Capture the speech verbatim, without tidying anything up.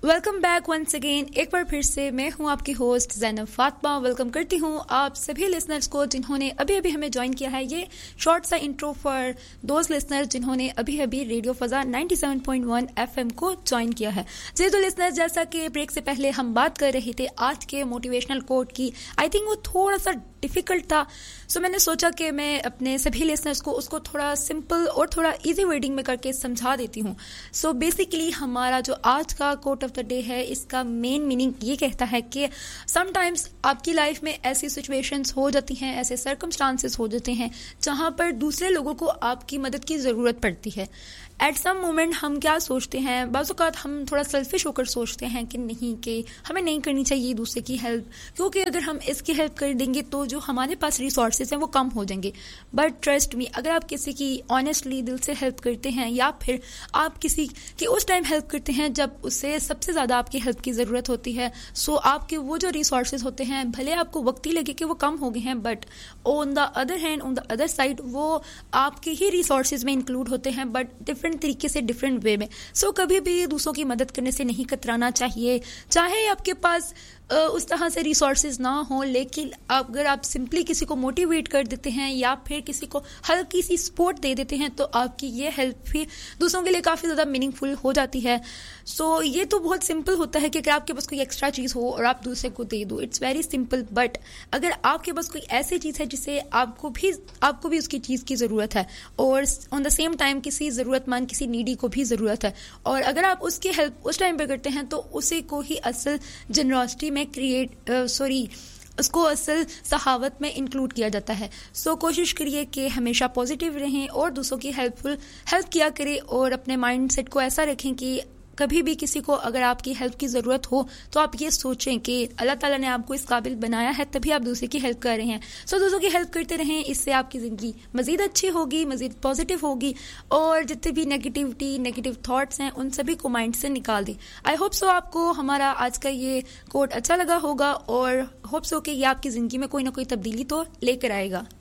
Welcome back once again. एक बार फिर से मैं हूं आपकी होस्ट ज़ैनब फातिमा। वेलकम करती हूं आप सभी लिसनर्स को जिन्होंने अभी अभी हमें ज्वाइन किया है। ये शॉर्ट सा इंट्रो फॉर दोज लिसनर्स जिन्होंने अभी अभी radio फजा ninety seven point one FM को ज्वाइन किया है। जी तो लिसनर्स, जैसा कि ब्रेक से पहले हम बात कर रहे थे आज के मोटिवेशनल कोट की, आई थिंक वो थोड़ा सा डिफिकल्ट था, सो so, मैंने सोचा कि मैं अपने सभी लिसनर्स को उसको थोड़ा सिंपल और थोड़ा इजी वर्डिंग में करके समझा देती हूँ। सो so, बेसिकली हमारा जो आज का कोट ऑफ द डे है, इसका मेन मीनिंग ये कहता है कि समटाइम्स आपकी लाइफ में ऐसी सिचुएशंस हो जाती हैं, ऐसे सर्कमस्टांसेस हो जाते हैं जहाँ पर दूसरे लोगों को आपकी मदद की ज़रूरत पड़ती है। एट सम मोमेंट हम क्या सोचते हैं, बाज़ औक़ात हम थोड़ा सेल्फिश होकर सोचते हैं कि नहीं, कि हमें नहीं करनी चाहिए दूसरे की हेल्प, क्योंकि अगर हम इसकी हेल्प कर देंगे तो जो हमारे पास रिसोर्सेज हैं वो कम हो जाएंगे। बट ट्रस्ट मी, अगर आप किसी की ऑनेस्टली दिल से हेल्प करते हैं या फिर आप किसी की उस टाइम हेल्प करते हैं जब उसे सबसे ज़्यादा आपकी हेल्प की ज़रूरत होती है, सो आपके वो जो रिसोर्सेज होते हैं भले आपको वक्त ही लगे कि वो कम हो गए हैं, but on the other hand on the other side वो आपके ही रिसोर्सेज में इंक्लूड होते हैं, बट डिफरेंट तरीके से, डिफरेंट वे में। सो so, कभी भी दूसरों की मदद करने से नहीं कतराना चाहिए, चाहे आपके पास उस तरह से रिसोर्सेज ना हो, लेकिन अगर आप सिंपली किसी को मोटिवेट कर देते हैं या फिर किसी को हल्की सी सपोर्ट दे देते हैं तो आपकी ये हेल्प भी दूसरों के लिए काफ़ी ज़्यादा मीनिंगफुल हो जाती है। सो so, ये तो बहुत सिंपल होता है कि अगर आपके पास कोई एक्स्ट्रा चीज़ हो और आप दूसरे को दे दो, इट्स वेरी सिंपल। बट अगर आपके पास कोई ऐसी चीज़ है जिसे आपको भी आपको भी उसकी चीज़ की ज़रूरत है और ऑन द सेम टाइम किसी ज़रूरतमंद, किसी नीडी को भी ज़रूरत है, और अगर आप उसकी हेल्प उस टाइम पर करते हैं तो उसी को ही असल जनरॉसिटी में क्रिएट सॉरी उसको असल सहावत में इंक्लूड किया जाता है। सो so, कोशिश करिए कि हमेशा पॉजिटिव रहें और दूसरों की हेल्पफुल हेल्प किया करें, और अपने माइंड सेट को ऐसा रखें कि कभी भी किसी को अगर आपकी हेल्प की ज़रूरत हो तो आप ये सोचें कि अल्लाह ताला ने आपको इस काबिल बनाया है, तभी आप दूसरे की हेल्प कर रहे हैं। सो so, दूसरों की हेल्प करते रहें, इससे आपकी ज़िंदगी मज़ीद अच्छी होगी, मज़ीद पॉजिटिव होगी, और जितने भी नेगेटिविटी नेगेटिव थॉट्स हैं उन सभी को माइंड से निकाल दें। आई होप सो आपको हमारा आज का ये कोट अच्छा लगा होगा, और होप सो कि ये आपकी ज़िंदगी में कोई ना कोई तब्दीली तो लेकर आएगा।